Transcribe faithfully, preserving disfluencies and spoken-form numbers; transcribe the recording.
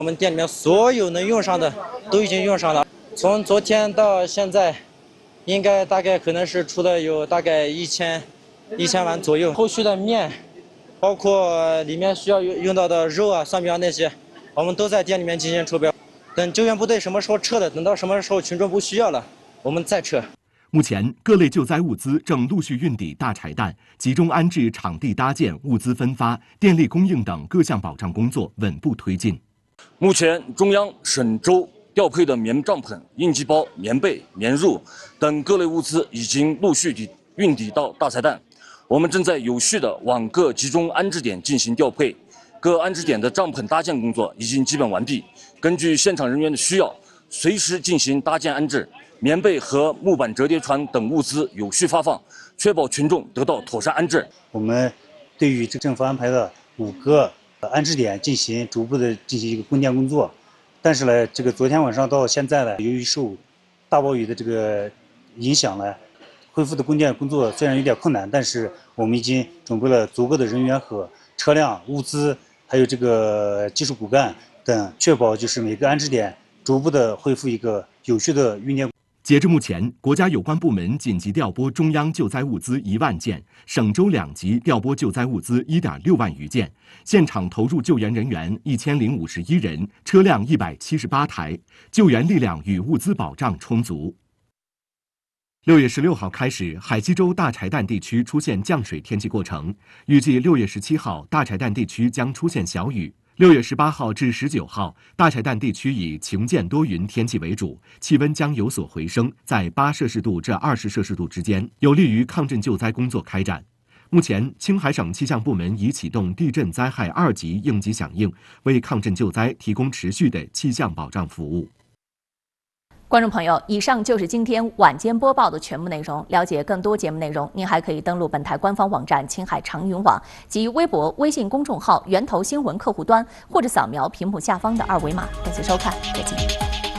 我们店里面所有能用上的都已经用上了，从昨天到现在，应该大概可能是出了有大概一千一千碗左右。后续的面，包括里面需要用用到的肉啊、蒜苗那些，我们都在店里面进行筹标。等救援部队什么时候撤的，等到什么时候群众不需要了，我们再撤。 目前，各类救灾物资正陆续运抵大柴旦，集中安置、场地搭建、物资分发、电力供应等各项保障工作稳步推进。 目前，中央、省州调配的棉帐篷、应急包、棉被、棉褥等各类物资已经陆续抵运抵到大柴旦，我们正在有序地往各集中安置点进行调配。各安置点的帐篷搭建工作已经基本完毕，根据现场人员的需要，随时进行搭建安置。棉被和木板折叠床等物资有序发放，确保群众得到妥善安置。 我们对于这政府安排的五个安置点进行逐步的进行一个供电工作，但是呢，这个昨天晚上到现在呢，由于受大暴雨的这个影响呢，恢复的供电工作虽然有点困难，但是我们已经准备了足够的人员和车辆、物资，还有这个技术骨干等，确保就是每个安置点逐步的恢复一个有序的运电。 截至目前，国家有关部门紧急调拨中央救灾物资一万件，省州两级调拨救灾物资一点六万余件，现场投入救援人员一千零五十一人，车辆一百七十八台，救援力量与物资保障充足。六月十六号开始，海西州大柴旦地区出现降水天气过程，预计六月十七号大柴旦地区将出现小雨。六月十八号至十九号，大柴旦地区以晴间多云天气为主，气温将有所回升，在八摄氏度至二十摄氏度之间，有利于抗震救灾工作开展。目前，青海省气象部门已启动地震灾害二级应急响应，为抗震救灾提供持续的气象保障服务。 观众朋友，以上就是今天晚间播报的全部内容。了解更多节目内容，您还可以登录本台官方网站青海长云网及微博、微信公众号“源头新闻”客户端，或者扫描屏幕下方的二维码。感谢收看，再见。